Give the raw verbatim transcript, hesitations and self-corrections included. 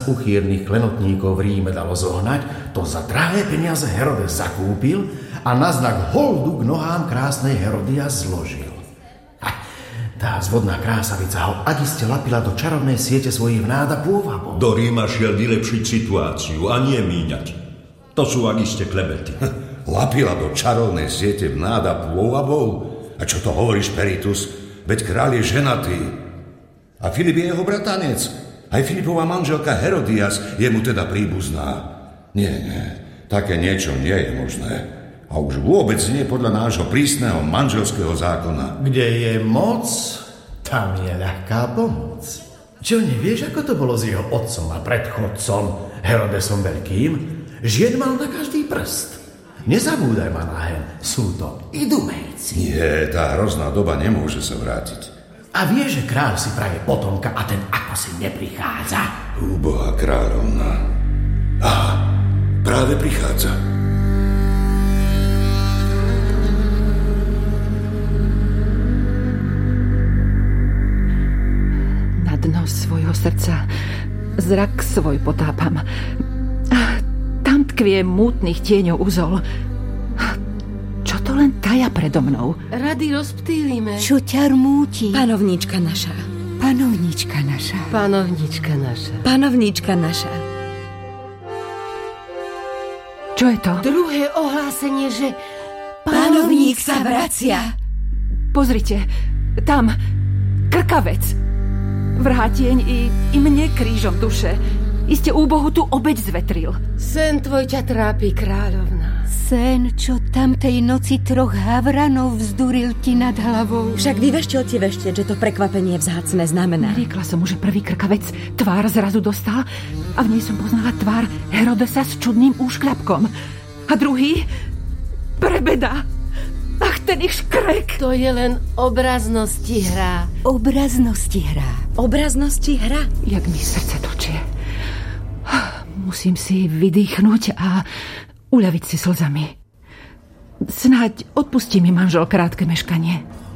uchýrnych klenotníkov v Ríme dalo zohnať, to za drahé peniaze Herodes zakúpil a na znak holdu k nohám krásnej Herodia zložil. Tá zvodná krásavica ho akiste lapila do čarovnej siete svojich vnád a pôvabov. Do Ríma šiel vylepšiť situáciu a nie míňať. To sú akiste klebety. Lapila do čarovnej siete vnád a pôvabov? A čo to hovoríš, Peritus? Veď kráľ je ženatý. A Filip je jeho bratanec. Aj Filipová manželka Herodias je mu teda príbuzná. Nie, nie, také niečo nie je možné. A už vôbec nie podľa nášho prísneho manželského zákona. Kde je moc, tam je ľahká pomoc. Čo nevieš, ako to bolo s jeho otcom a predchodcom Herodesom Veľkým? Žien mal na každý prst. Nezabúdaj, Manahem, sú to idumejci. Nie, tá hrozná doba nemôže sa vrátiť. A vieš, že kráľ si praje potomka a ten ako si neprichádza? Úbohá kráľovna. Aha, práve prichádza. Na dno svojho srdca zrak svoj potápam. Tam tkvie mútnych tieňov uzol. Čo to len taja predo mnou? Rady rozptýlime. Čo ťa rmúti? Panovníčka naša. Panovníčka naša. Panovníčka naša. Panovníčka naša. Čo je to? Druhé ohlásenie, že Panovník sa vracia. Pozrite, tam, krkavec. Vrhá tieň i, i mne krížom duše. Iste úbohu tu obeť zvetril. Sen tvoj ťa trápi, kráľovná. Sen, čo tamtej noci troch havranov vzduril ti nad hlavou. Však vyveštil ti vešteť, že to prekvapenie vzácne znamená. Riekla som mu, že prvý krkavec tvár zrazu dostal a v nej som poznala tvár Herodesa s čudným úškľapkom. A druhý? Prebeda. Ach, ten ich škrek. To je len obraznosti hra. Obraznosti hra. Obraznosti hra? Jak mi srdce točie. Musím si vydýchnuť a uľaviť si slzami. Snáď odpustí mi manžel krátke meškanie.